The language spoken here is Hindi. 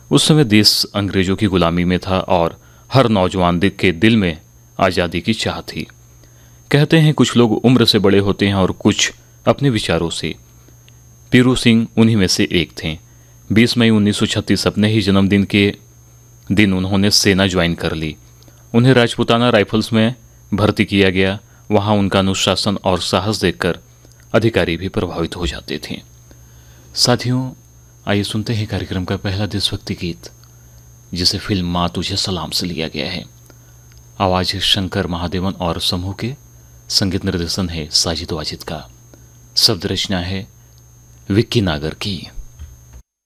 उस समय देश अंग्रेजों की गुलामी में था और हर नौजवान के दिल में आज़ादी की चाह थी। कहते हैं कुछ लोग उम्र से बड़े होते हैं और कुछ अपने विचारों से। पीरू सिंह उन्हीं में से एक थे। 20 मई 1936 अपने ही जन्मदिन के दिन उन्होंने सेना ज्वाइन कर ली। उन्हें राजपूताना राइफल्स में भर्ती किया गया। वहां उनका अनुशासन और साहस देखकर अधिकारी भी प्रभावित हो जाते थे। साथियों, आइए सुनते हैं कार्यक्रम का पहला देशभक्ति गीत, जिसे फिल्म माँ तुझे सलाम से लिया गया है। आवाज है शंकर महादेवन और समूह के, संगीत निर्देशन है साजिद वाजिद का, शब्द रचना है विक्की नागर की।